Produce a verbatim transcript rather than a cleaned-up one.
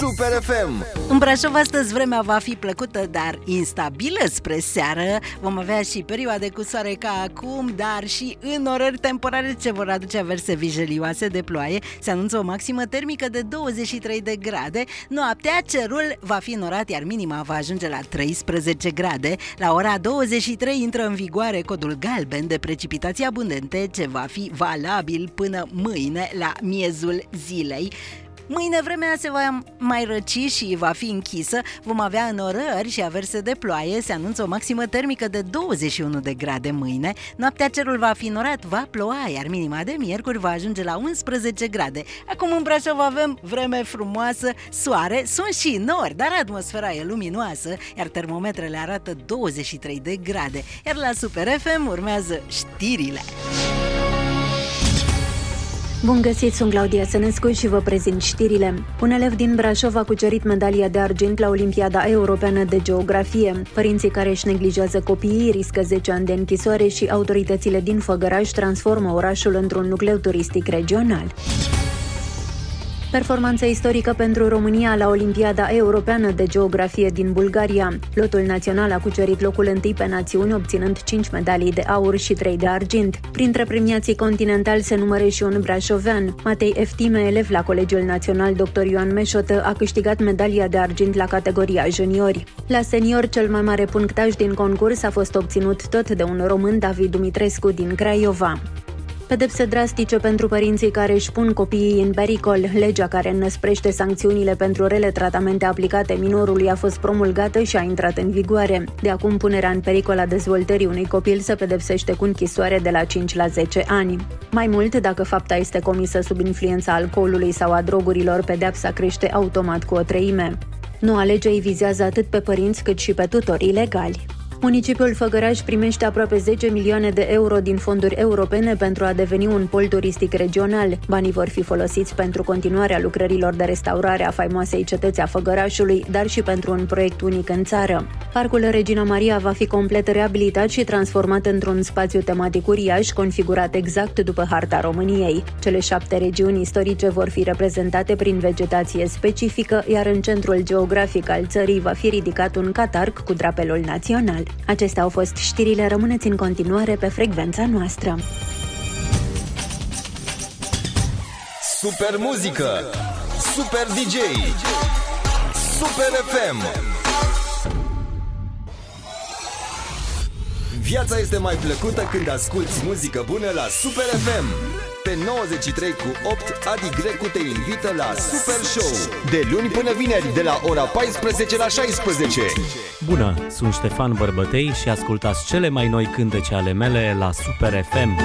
Super F M. În Brașov astăzi vremea va fi plăcută, dar instabilă spre seară. Vom avea și perioade cu soare ca acum, dar și înnorări temporare ce vor aduce averse vijelioase de ploaie. Se anunță o maximă termică de douăzeci și trei de grade. Noaptea cerul va fi înnorat, iar minima va ajunge la treisprezece grade. La ora douăzeci și trei intră în vigoare codul galben de precipitații abundente, ce va fi valabil până mâine la miezul zilei. Mâine vremea se va mai răci și va fi închisă. Vom avea înnorări și averse de ploaie. Se anunță o maximă termică de douăzeci și unu de grade mâine. Noaptea cerul va fi înnorat, va ploua, iar minima de miercuri va ajunge la unsprezece grade. Acum în Brașov avem vreme frumoasă, soare, sunt și nori, dar atmosfera e luminoasă, iar termometrele arată douăzeci și trei de grade. Iar la Super F M urmează știrile. Bun găsit, sunt Claudia Sănescu și vă prezint știrile. Un elev din Brașov a cucerit medalia de argint la Olimpiada Europeană de Geografie. Părinții care își neglijează copiii riscă zece ani de închisoare și autoritățile din Făgăraș transformă orașul într-un nucleu turistic regional. Performanță istorică pentru România la Olimpiada Europeană de Geografie din Bulgaria. Lotul național a cucerit locul întâi pe națiuni, obținând cinci medalii de aur și trei de argint. Printre premiații continentali se numără și un brașovean. Matei Eftime, elev la Colegiul Național doctor Ioan Meșotă, a câștigat medalia de argint la categoria juniori. La senior, cel mai mare punctaj din concurs a fost obținut tot de un român, David Dumitrescu din Craiova. Pedepse drastice pentru părinții care își pun copiii în pericol. Legea care înăsprește sancțiunile pentru rele tratamente aplicate minorului a fost promulgată și a intrat în vigoare. De acum, punerea în pericol a dezvoltării unui copil se pedepsește cu închisoare de la cinci la zece ani. Mai mult, dacă fapta este comisă sub influența alcoolului sau a drogurilor, pedeapsa crește automat cu o treime. Noua lege îi vizează atât pe părinți cât și pe tutorii legali. Municipiul Făgăraș primește aproape zece milioane de euro din fonduri europene pentru a deveni un pol turistic regional. Banii vor fi folosiți pentru continuarea lucrărilor de restaurare a faimoasei cetăți a Făgărașului, dar și pentru un proiect unic în țară. Parcul Regina Maria va fi complet reabilitat și transformat într-un spațiu tematic uriaș, configurat exact după harta României. Cele șapte regiuni istorice vor fi reprezentate prin vegetație specifică, iar în centrul geografic al țării va fi ridicat un catarg cu drapelul național. Acestea au fost știrile, rămâneți în continuare pe frecvența noastră. Super muzică, super D J, Super F M. Viața este mai plăcută când asculti muzică bună la Super F M. Pe nouăzeci și trei cu opt, Adi Grecu te invită la Super Show. De luni până vineri, de la ora paisprezece la șaisprezece. Bună, sunt Ștefan Bărbătei și ascultați cele mai noi cântece ale mele la Super F M.